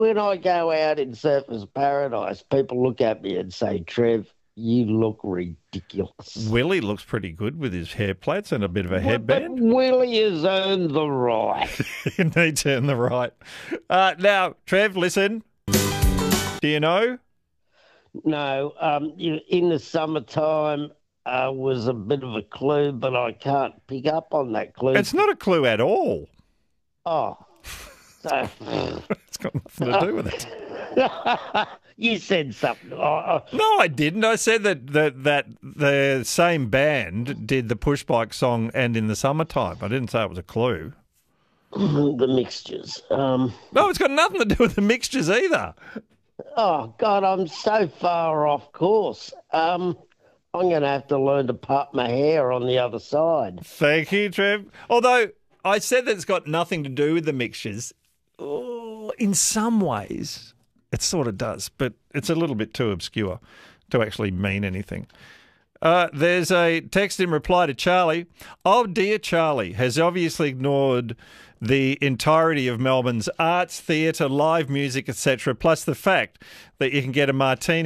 when I go out in Surfers Paradise, people look at me and say, Trev, you look ridiculous. Willie looks pretty good with his hair plaits and a bit of a But headband. Willie has earned the right. He needs to turn the right. Now, Trev, listen. Do you know? No, in the summertime was a bit of a clue, but I can't pick up on that clue. It's not a clue at all. Oh, so It's got nothing to do with it. you said something. No, I didn't. I said that the same band did the Push Bike song and In the Summertime. I didn't say it was a clue. The mixtures. No, it's got nothing to do with the mixtures either. Oh God, I'm so far off course. I'm going to have to learn to part my hair on the other side. Thank you, Trev. Although I said that it's got nothing to do with the mixtures. Oh, in some ways, it sort of does, but it's a little bit too obscure to actually mean anything. There's a text in reply to Charlie. Oh, dear Charlie has obviously ignored the entirety of Melbourne's arts, theatre, live music, etc., plus the fact that you can get a martini